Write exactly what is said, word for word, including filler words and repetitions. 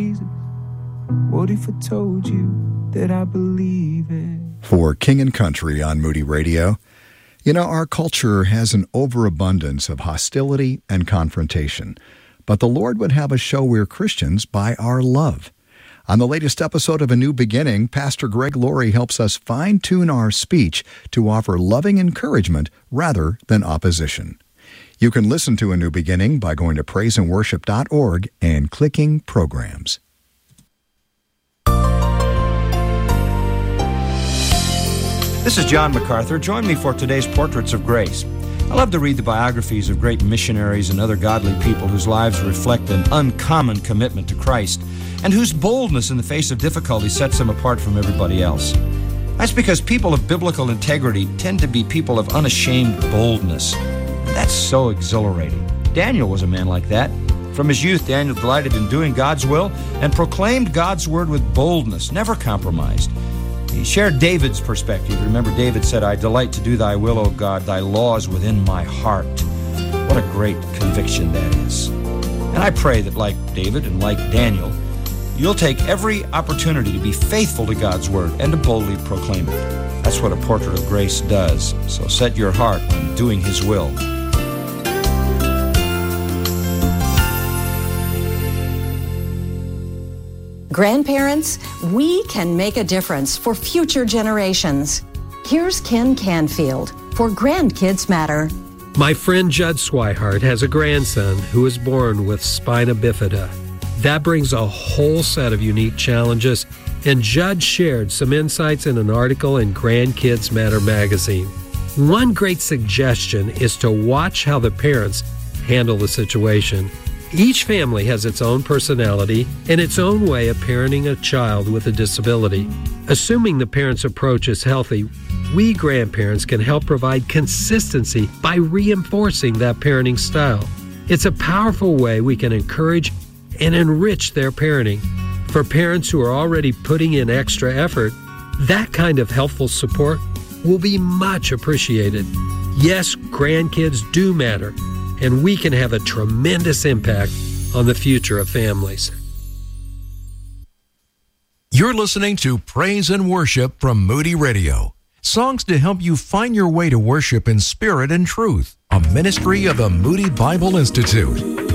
What if I told you that I believe it? For King and Country on Moody Radio. You know, our culture has an overabundance of hostility and confrontation, but the Lord would have us show we're Christians by our love. On the latest episode of A New Beginning, Pastor Greg Laurie helps us fine-tune our speech to offer loving encouragement rather than opposition. You can listen to A New Beginning by going to praise and worship dot org and clicking Programs. This is John MacArthur. Join me for today's Portraits of Grace. I love to read the biographies of great missionaries and other godly people whose lives reflect an uncommon commitment to Christ and whose boldness in the face of difficulty sets them apart from everybody else. That's because people of biblical integrity tend to be people of unashamed boldness. And that's so exhilarating. Daniel was a man like that. From his youth, Daniel delighted in doing God's will and proclaimed God's word with boldness, never compromised. He shared David's perspective. Remember, David said, I delight to do thy will, O God, thy law is within my heart. What a great conviction that is. And I pray that like David and like Daniel, you'll take every opportunity to be faithful to God's word and to boldly proclaim it. That's what a Portrait of Grace does. So set your heart on doing his will. Grandparents, we can make a difference for future generations. Here's Ken Canfield for Grandkids Matter. My friend Judd Swihart has a grandson who was born with spina bifida. That brings a whole set of unique challenges, and Judd shared some insights in an article in Grandkids Matter magazine. One great suggestion is to watch how the parents handle the situation. Each family has its own personality and its own way of parenting a child with a disability. Assuming the parent's approach is healthy, we grandparents can help provide consistency by reinforcing that parenting style. It's a powerful way we can encourage and enrich their parenting. For parents who are already putting in extra effort, that kind of helpful support will be much appreciated. Yes, grandkids do matter, and we can have a tremendous impact on the future of families. You're listening to Praise and Worship from Moody Radio. Songs to help you find your way to worship in spirit and truth. A ministry of the Moody Bible Institute.